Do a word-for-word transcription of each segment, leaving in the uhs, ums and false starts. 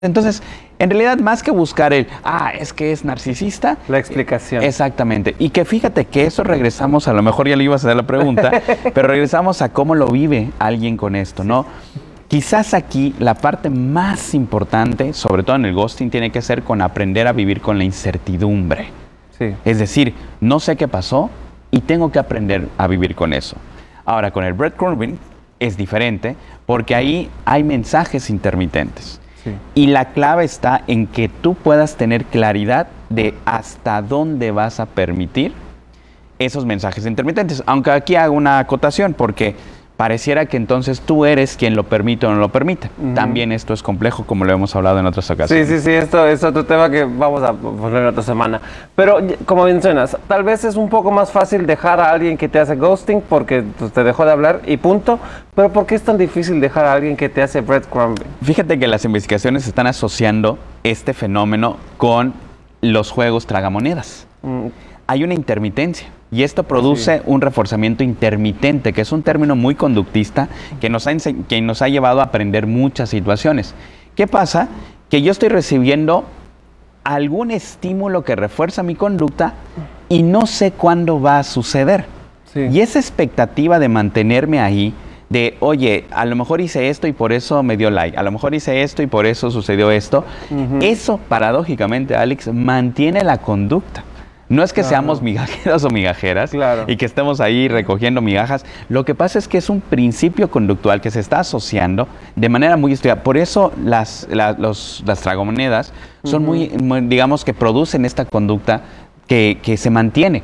Entonces, en realidad, más que buscar el, ah, es que es narcisista. La explicación. Exactamente. Y que fíjate que eso regresamos, a lo mejor ya le ibas a hacer la pregunta, pero regresamos a cómo lo vive alguien con esto, ¿no? Quizás aquí la parte más importante, sobre todo en el ghosting, tiene que ser con aprender a vivir con la incertidumbre. Sí. Es decir, no sé qué pasó y tengo que aprender a vivir con eso. Ahora, con el breadcrumbing es diferente porque ahí hay mensajes intermitentes. Sí. Y la clave está en que tú puedas tener claridad de hasta dónde vas a permitir esos mensajes intermitentes. Aunque aquí hago una acotación porque pareciera que entonces tú eres quien lo permite o no lo permite. Uh-huh. También esto es complejo, como lo hemos hablado en otras ocasiones. Sí, sí, sí, esto es otro tema que vamos a poner otra semana. Pero, como mencionas, tal vez es un poco más fácil dejar a alguien que te hace ghosting porque pues, te dejó de hablar y punto. Pero, ¿por qué es tan difícil dejar a alguien que te hace breadcrumbing? Fíjate que las investigaciones están asociando este fenómeno con los juegos tragamonedas. Mm. Hay una intermitencia. Y esto produce sí. un reforzamiento intermitente, que es un término muy conductista que nos, ha que nos ha llevado a aprender muchas situaciones. ¿Qué pasa? Que yo estoy recibiendo algún estímulo que refuerza mi conducta y no sé cuándo va a suceder. Sí. Y esa expectativa de mantenerme ahí, de, oye, a lo mejor hice esto y por eso me dio like, a lo mejor hice esto y por eso sucedió esto, uh-huh. eso paradójicamente, Alex, mantiene la conducta. No es que claro. seamos migajeros o migajeras claro. y que estemos ahí recogiendo migajas. Lo que pasa es que es un principio conductual que se está asociando de manera muy estudiada. Por eso las, la, los, las tragamonedas son uh-huh. muy, muy, digamos, que producen esta conducta que, que se mantiene.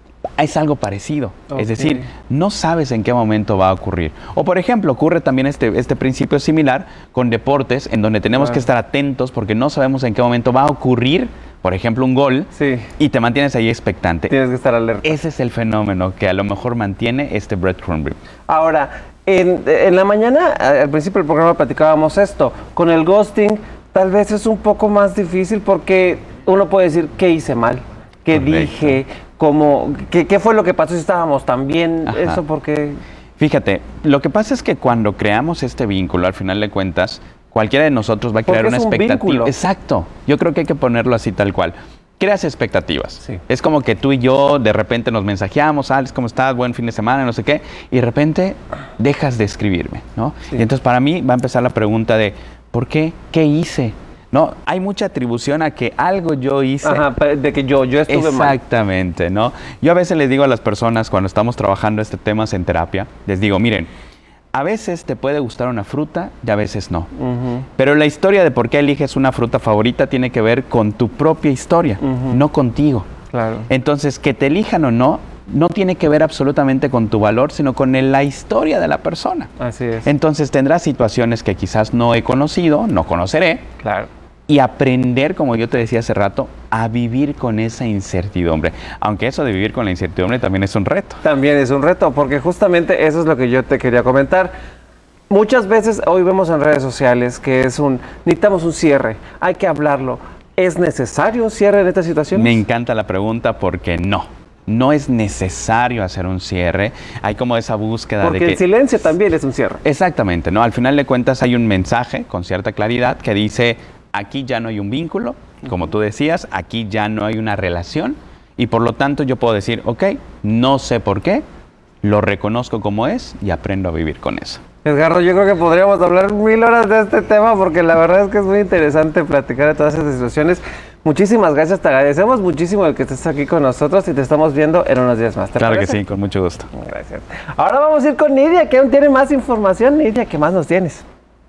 Es algo parecido. Okay. Es decir, no sabes en qué momento va a ocurrir. O, por ejemplo, ocurre también este, este principio similar con deportes en donde tenemos claro. que estar atentos porque no sabemos en qué momento va a ocurrir, por ejemplo, un gol, sí. y te mantienes ahí expectante. Tienes que estar alerta. Ese es el fenómeno que a lo mejor mantiene este breadcrumbing. Ahora, en, en la mañana, al principio del programa platicábamos esto. Con el ghosting, tal vez es un poco más difícil porque uno puede decir, ¿qué hice mal? ¿Qué Correcto. dije? ¿Cómo, qué, ¿Qué fue lo que pasó si estábamos tan bien? Ajá. Eso porque... Fíjate, lo que pasa es que cuando creamos este vínculo, al final de cuentas, cualquiera de nosotros va a crear una expectativa. Vínculo. Exacto. Yo creo que hay que ponerlo así tal cual. Creas expectativas. Sí. Es como que tú y yo de repente nos mensajeamos, Alex, ¿cómo estás? Buen fin de semana, no sé qué. Y de repente dejas de escribirme, ¿no? Sí. Y entonces para mí va a empezar la pregunta de, ¿por qué? ¿Qué hice? No, hay mucha atribución a que algo yo hice. Ajá, de que yo, yo estuve Exactamente, mal. Exactamente, ¿no? Yo a veces les digo a las personas cuando estamos trabajando este temas en terapia, les digo, miren, a veces te puede gustar una fruta y a veces no. Uh-huh. Pero la historia de por qué eliges una fruta favorita tiene que ver con tu propia historia, uh-huh. no contigo. Claro. Entonces, que te elijan o no, no tiene que ver absolutamente con tu valor, sino con el, la historia de la persona. Así es. Entonces, tendrás situaciones que quizás no he conocido, no conoceré. Claro. Y aprender, como yo te decía hace rato, a vivir con esa incertidumbre. Aunque eso de vivir con la incertidumbre también es un reto. También es un reto, porque justamente eso es lo que yo te quería comentar. Muchas veces hoy vemos en redes sociales que es un, necesitamos un cierre, hay que hablarlo. ¿Es necesario un cierre en esta situación? Me encanta la pregunta porque no. No es necesario hacer un cierre. Hay como esa búsqueda porque de que... el silencio también es un cierre. Exactamente, ¿no? Al final de cuentas hay un mensaje con cierta claridad que dice... Aquí ya no hay un vínculo, como tú decías, aquí ya no hay una relación y por lo tanto yo puedo decir, ok, no sé por qué, lo reconozco como es y aprendo a vivir con eso. Edgardo, yo creo que podríamos hablar mil horas de este tema porque la verdad es que es muy interesante platicar de todas esas situaciones. Muchísimas gracias, te agradecemos muchísimo el que estés aquí con nosotros y te estamos viendo en unos días más. ¿Te claro parece? Que sí, con mucho gusto. Gracias. Ahora vamos a ir con Nidia, que aún tiene más información. Nidia, ¿qué más nos tienes?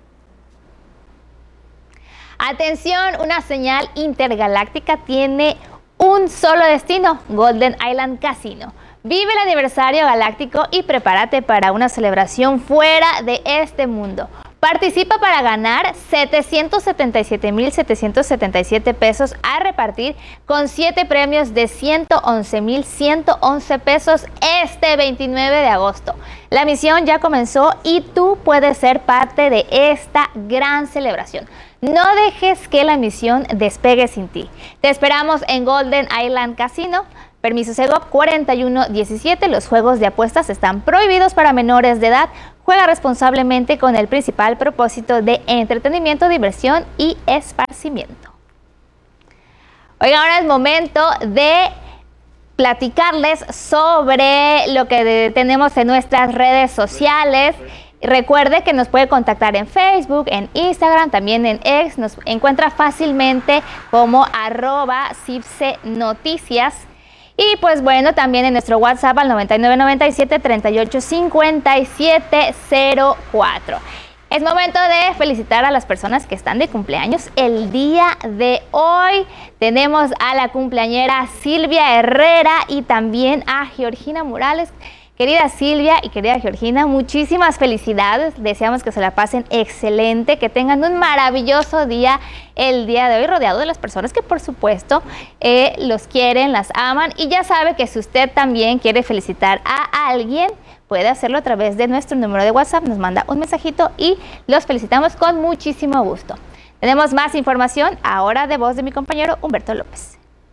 Atención, una señal intergaláctica tiene un solo destino, Golden Island Casino. Vive el aniversario galáctico y prepárate para una celebración fuera de este mundo. Participa para ganar setecientos setenta y siete mil setecientos setenta y siete pesos a repartir con siete premios de ciento once mil ciento once pesos este veintinueve de agosto. La misión ya comenzó y tú puedes ser parte de esta gran celebración. No dejes que la misión despegue sin ti. Te esperamos en Golden Island Casino. Permiso Segov cuarenta y uno diecisiete. Los juegos de apuestas están prohibidos para menores de edad. Juega responsablemente con el principal propósito de entretenimiento, diversión y esparcimiento. Oigan, ahora es momento de platicarles sobre lo que de, tenemos en nuestras redes sociales. Recuerde que nos puede contactar en Facebook, en Instagram, también en X. Nos encuentra fácilmente como arroba Cipse Noticias. Y pues bueno, también en nuestro WhatsApp al noventa y nueve noventa y siete treinta y ocho cincuenta y siete cero cuatro. Es momento de felicitar a las personas que están de cumpleaños el día de hoy. Tenemos a la cumpleañera Silvia Herrera y también a Georgina Morales. Querida Silvia y querida Georgina, muchísimas felicidades. Deseamos que se la pasen excelente, que tengan un maravilloso día el día de hoy, rodeado de las personas que por supuesto eh, los quieren, las aman. Y ya sabe que si usted también quiere felicitar a alguien, puede hacerlo a través de nuestro número de WhatsApp, nos manda un mensajito y los felicitamos con muchísimo gusto. Tenemos más información ahora de voz de mi compañero Humberto López.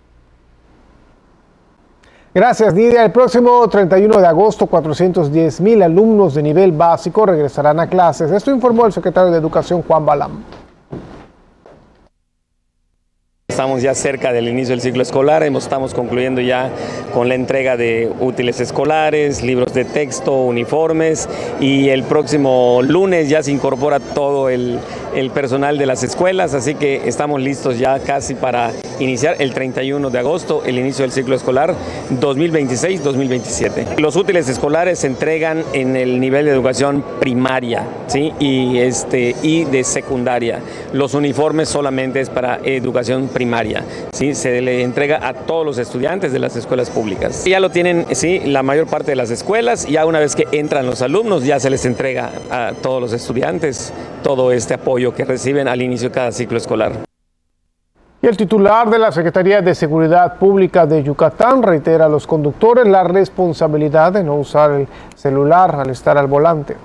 Gracias, Nidia. El próximo treinta y uno de agosto, cuatrocientos diez mil alumnos de nivel básico regresarán a clases. Esto informó el secretario de Educación, Juan Balam. Estamos ya cerca del inicio del ciclo escolar, estamos concluyendo ya con la entrega de útiles escolares, libros de texto, uniformes, y el próximo lunes ya se incorpora todo el, el personal de las escuelas, así que estamos listos ya casi para iniciar el treinta y uno de agosto, el inicio del ciclo escolar dos mil veintiséis dos mil veintisiete. Los útiles escolares se entregan en el nivel de educación primaria, ¿sí? y, este, y de secundaria. Los uniformes solamente es para educación primaria, ¿sí? Se le entrega a todos los estudiantes de las escuelas públicas. Ya lo tienen, sí, la mayor parte de las escuelas. Ya una vez que entran los alumnos, ya se les entrega a todos los estudiantes todo este apoyo que reciben al inicio de cada ciclo escolar. Y el titular de la Secretaría de Seguridad Pública de Yucatán reitera a los conductores la responsabilidad de no usar el celular al estar al volante.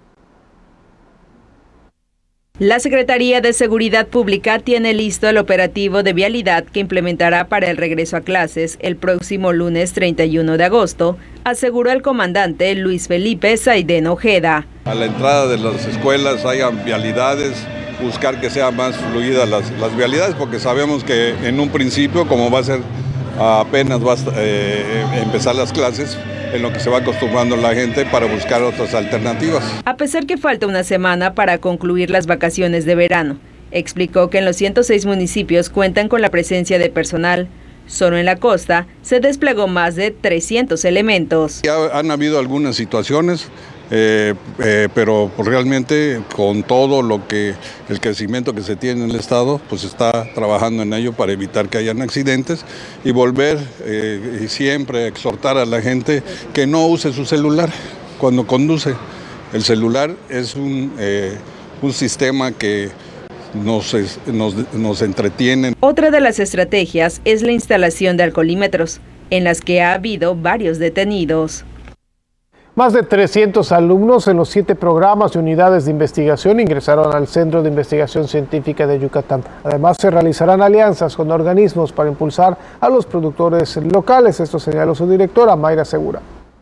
La Secretaría de Seguridad Pública tiene listo el operativo de vialidad que implementará para el regreso a clases el próximo lunes treinta y uno de agosto, aseguró el comandante Luis Felipe Saidén Ojeda. A la entrada de las escuelas hayan vialidades, buscar que sean más fluidas las, las vialidades, porque sabemos que en un principio, como va a ser apenas va a eh, empezar las clases, en lo que se va acostumbrando la gente para buscar otras alternativas. A pesar que falta una semana para concluir las vacaciones de verano, explicó que en los ciento seis municipios cuentan con la presencia de personal. Solo en la costa se desplegó más de trescientos elementos. Ya han habido algunas situaciones, eh, eh, pero pues realmente con todo lo que el crecimiento que se tiene en el estado, pues está trabajando en ello para evitar que hayan accidentes y volver eh, y siempre exhortar a la gente que no use su celular cuando conduce. El celular es un, eh, un sistema que Nos, nos, nos entretienen. Otra de las estrategias es la instalación de alcoholímetros, en las que ha habido varios detenidos. Más de trescientos alumnos en los siete programas y unidades de investigación ingresaron al Centro de Investigación Científica de Yucatán. Además, se realizarán alianzas con organismos para impulsar a los productores locales. Esto señaló su directora, Mayra Segura.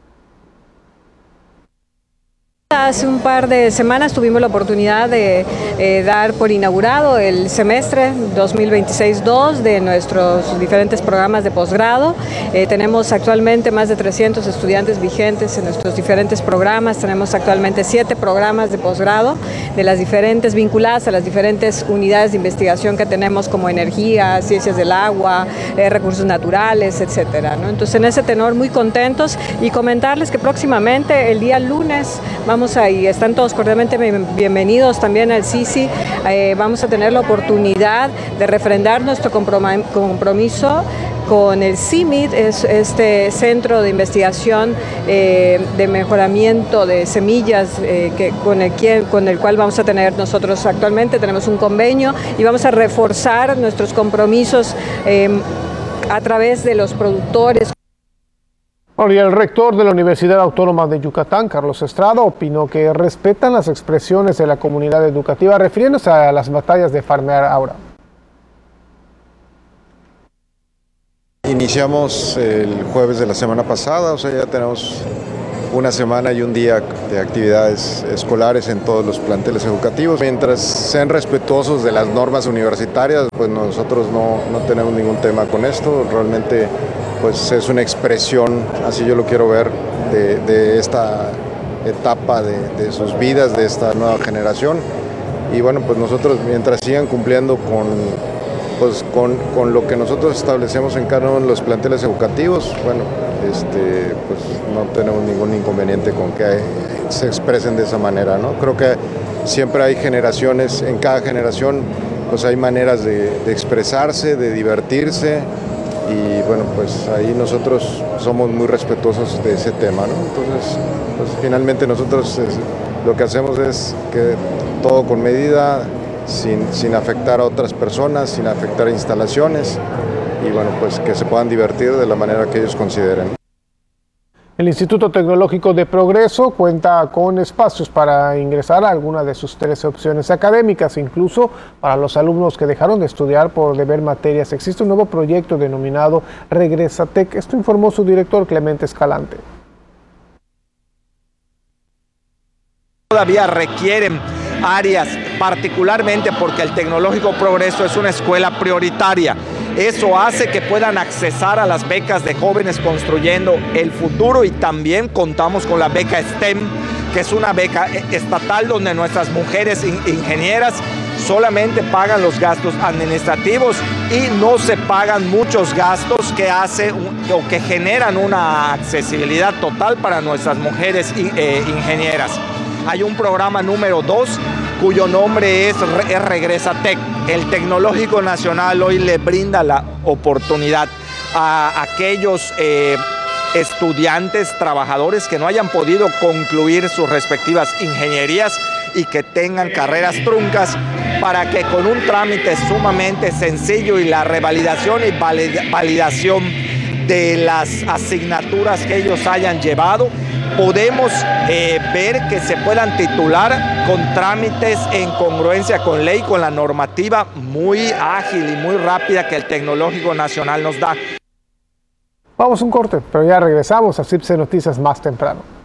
Hace un par de semanas tuvimos la oportunidad de eh, dar por inaugurado el semestre dos mil veintiséis dos de nuestros diferentes programas de posgrado. Eh, tenemos actualmente más de trescientos estudiantes vigentes en nuestros diferentes programas. Tenemos actualmente siete programas de posgrado de las diferentes vinculadas a las diferentes unidades de investigación que tenemos, como energía, ciencias del agua, eh, recursos naturales, etcétera, ¿no? Entonces, en ese tenor, muy contentos, y comentarles que próximamente el día lunes vamos Vamos a, y están todos cordialmente bienvenidos también al C I C I. Eh, vamos a tener la oportunidad de refrendar nuestro compromiso con el C I M I D, es este centro de investigación eh, de mejoramiento de semillas eh, que, con, el, con el cual vamos a tener nosotros actualmente. Tenemos un convenio y vamos a reforzar nuestros compromisos eh, a través de los productores. Y el rector de la Universidad Autónoma de Yucatán, Carlos Estrada, opinó que respetan las expresiones de la comunidad educativa, refiriéndose a las batallas de farmear ahora. Iniciamos el jueves de la semana pasada, o sea, ya tenemos una semana y un día de actividades escolares en todos los planteles educativos. Mientras sean respetuosos de las normas universitarias, pues nosotros no, no tenemos ningún tema con esto. Realmente pues es una expresión, así yo lo quiero ver, de, de esta etapa de, de sus vidas, de esta nueva generación. Y bueno, pues nosotros mientras sigan cumpliendo con, pues, con, con lo que nosotros establecemos en cada uno de los planteles educativos, bueno, este, pues no tenemos ningún inconveniente con que se expresen de esa manera, ¿no? Creo que siempre hay generaciones, en cada generación pues hay maneras de, de expresarse, de divertirse, y bueno, pues ahí nosotros somos muy respetuosos de ese tema, ¿no? Entonces, pues finalmente nosotros es, lo que hacemos es que todo con medida, sin, sin afectar a otras personas, sin afectar a instalaciones, y bueno, pues que se puedan divertir de la manera que ellos consideren. El Instituto Tecnológico de Progreso cuenta con espacios para ingresar a alguna de sus trece opciones académicas, incluso para los alumnos que dejaron de estudiar por deber materias. Existe un nuevo proyecto denominado Regresatec. Esto informó su director Clemente Escalante. Todavía requieren áreas, particularmente porque el Tecnológico Progreso es una escuela prioritaria. Eso hace que puedan accesar a las becas de Jóvenes Construyendo el Futuro, y también contamos con la beca STEM, que es una beca estatal donde nuestras mujeres ingenieras solamente pagan los gastos administrativos y no se pagan muchos gastos que hace o que generan una accesibilidad total para nuestras mujeres eh, ingenieras. Hay un programa número dos cuyo nombre es, es Regresatec. El Tecnológico Nacional hoy le brinda la oportunidad a aquellos eh, estudiantes, trabajadores que no hayan podido concluir sus respectivas ingenierías y que tengan carreras truncas, para que con un trámite sumamente sencillo y la revalidación y validación de las asignaturas que ellos hayan llevado, podemos eh, ver que se puedan titular con trámites en congruencia con ley, con la normativa muy ágil y muy rápida que el Tecnológico Nacional nos da. Vamos a un corte, pero ya regresamos a C I P C Noticias más temprano.